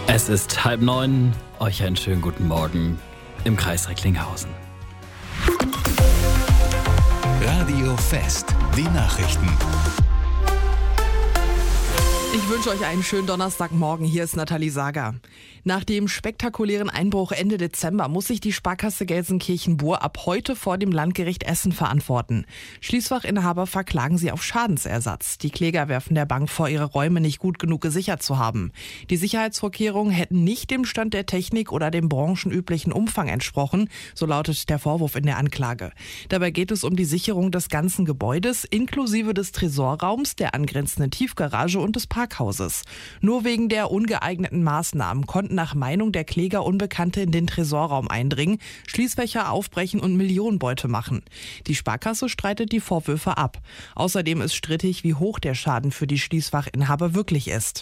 Es ist 8:30, euch einen schönen guten Morgen im Kreis Recklinghausen. Radio Fest, die Nachrichten. Ich wünsche euch einen schönen Donnerstagmorgen. Hier ist Nathalie Sager. Nach dem spektakulären Einbruch Ende Dezember muss sich die Sparkasse Gelsenkirchen-Bur ab heute vor dem Landgericht Essen verantworten. Schließfachinhaber verklagen sie auf Schadensersatz. Die Kläger werfen der Bank vor, ihre Räume nicht gut genug gesichert zu haben. Die Sicherheitsvorkehrungen hätten nicht dem Stand der Technik oder dem branchenüblichen Umfang entsprochen, so lautet der Vorwurf in der Anklage. Dabei geht es um die Sicherung des ganzen Gebäudes, inklusive des Tresorraums, der angrenzenden Tiefgarage und des Parkhauses. Nur wegen der ungeeigneten Maßnahmen konnten nach Meinung der Kläger Unbekannte in den Tresorraum eindringen, Schließfächer aufbrechen und Millionenbeute machen. Die Sparkasse streitet die Vorwürfe ab. Außerdem ist strittig, wie hoch der Schaden für die Schließfachinhaber wirklich ist.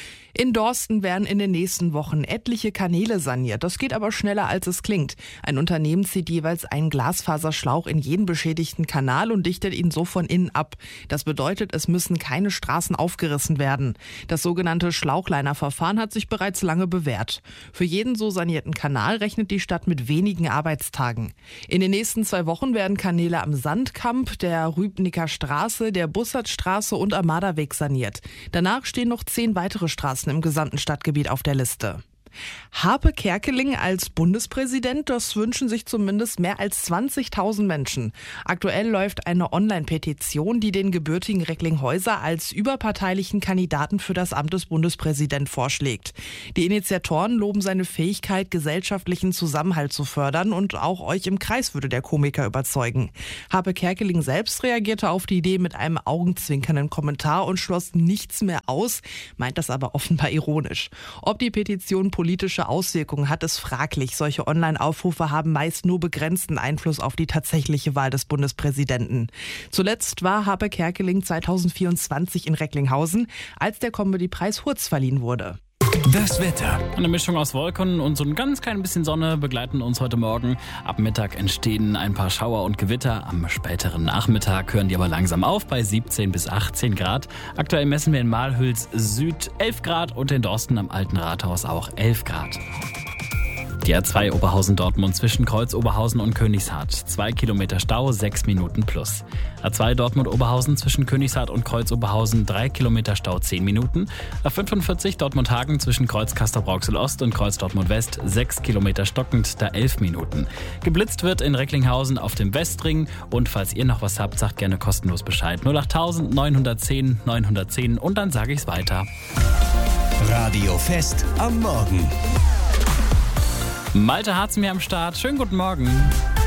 In Dorsten werden in den nächsten Wochen etliche Kanäle saniert. Das geht aber schneller, als es klingt. Ein Unternehmen zieht jeweils einen Glasfaserschlauch in jeden beschädigten Kanal und dichtet ihn so von innen ab. Das bedeutet, es müssen keine Straßen aufgerissen werden. Das sogenannte Schlauchleiner-Verfahren hat sich bereits lange bewährt. Für jeden so sanierten Kanal rechnet die Stadt mit wenigen Arbeitstagen. In den nächsten 2 Wochen werden Kanäle am Sandkamp, der Rübnicker Straße, der Bussertstraße und am Marderweg saniert. Danach stehen noch 10 weitere Straßen im gesamten Stadtgebiet auf der Liste. Harpe Kerkeling als Bundespräsident, das wünschen sich zumindest mehr als 20.000 Menschen. Aktuell läuft eine Online-Petition, die den gebürtigen Recklinghäuser als überparteilichen Kandidaten für das Amt des Bundespräsidenten vorschlägt. Die Initiatoren loben seine Fähigkeit, gesellschaftlichen Zusammenhalt zu fördern, und auch euch im Kreis würde der Komiker überzeugen. Harpe Kerkeling selbst reagierte auf die Idee mit einem augenzwinkernden Kommentar und schloss nichts mehr aus, meint das aber offenbar ironisch. Ob die Petition politische Auswirkungen hat, ist fraglich. Solche Online-Aufrufe haben meist nur begrenzten Einfluss auf die tatsächliche Wahl des Bundespräsidenten. Zuletzt war Harpe Kerkeling 2024 in Recklinghausen, als der Comedy-Preis Hurz verliehen wurde. Das Wetter. Eine Mischung aus Wolken und so ein ganz klein bisschen Sonne begleiten uns heute Morgen. Ab Mittag entstehen ein paar Schauer und Gewitter. Am späteren Nachmittag hören die aber langsam auf bei 17 bis 18 Grad. Aktuell messen wir in Malhüls Süd 11 Grad und in Dorsten am Alten Rathaus auch 11 Grad. Die A2 Oberhausen-Dortmund zwischen Kreuz-Oberhausen und Königshardt. 2 Kilometer Stau, 6 Minuten plus. A2 Dortmund-Oberhausen zwischen Königshardt und Kreuz-Oberhausen. 3 Kilometer Stau, 10 Minuten. A45 Dortmund-Hagen zwischen Kreuz Castrop-Rauxel-Ost und Kreuz Dortmund-West. 6 Kilometer stockend, da 11 Minuten. Geblitzt wird in Recklinghausen auf dem Westring. Und falls ihr noch was habt, sagt gerne kostenlos Bescheid. 08000 910 910 und dann sage ich's weiter. Radio Fest am Morgen. Malte Harzen mir am Start. Schönen guten Morgen.